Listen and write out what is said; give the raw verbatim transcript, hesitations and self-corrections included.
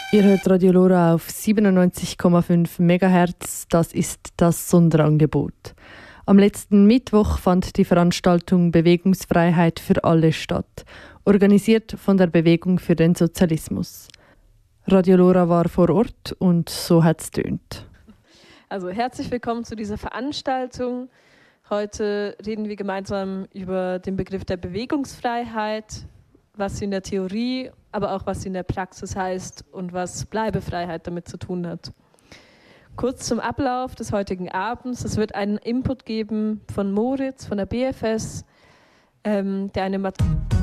Ihr hört Radio Lora auf siebenundneunzig Komma fünf Megahertz. Das ist das Sonderangebot. Am letzten Mittwoch fand die Veranstaltung Bewegungsfreiheit für alle statt, organisiert von der Bewegung für den Sozialismus. Radio Lora war vor Ort und so hat es tönt. Also herzlich willkommen zu dieser Veranstaltung. Heute reden wir gemeinsam über den Begriff der Bewegungsfreiheit, was sie in der Theorie, aber auch was sie in der Praxis heißt und was Bleibefreiheit damit zu tun hat. Kurz zum Ablauf des heutigen Abends. Es wird einen Input geben von Moritz von der B F S, ähm, der eine Mat-